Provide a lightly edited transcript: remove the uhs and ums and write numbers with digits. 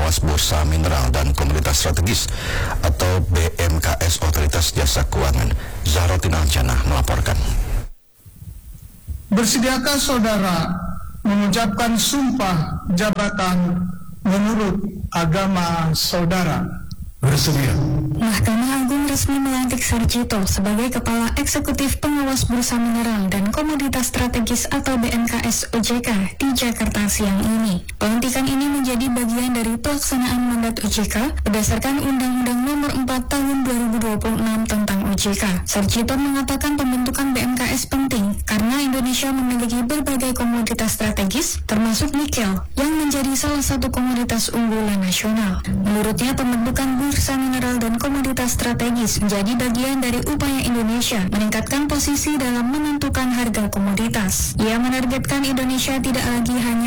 Pengawas Bursa Mineral dan Komoditas Strategis atau BMKS Otoritas Jasa Keuangan. Zahrotin Aljana melaporkan. Bersediakah saudara mengucapkan sumpah jabatan menurut agama saudara? Bersedia. Mahkamah Agung resmi melantik Sarjito sebagai Kepala Eksekutif Pengawas Bursa Mineral dan Komoditas Strategis atau BMKS OJK di Jakarta siang ini. Pelantikan ini menjadi bagian dari pelaksanaan mandat OJK berdasarkan Undang-Undang Nomor 4 Tahun 2026 tentang OJK. Sarjito mengatakan pembentukan BMKS penting karena Indonesia memiliki berbagai komoditas strategis termasuk nikel yang menjadi salah satu komoditas unggulan nasional. Menurutnya pembentukan Bursa Mineral dan Komoditas Strategis menjadi bagian dari upaya Indonesia meningkatkan posisi dalam menentukan harga komoditas. Ia menargetkan Indonesia tidak lagi hanya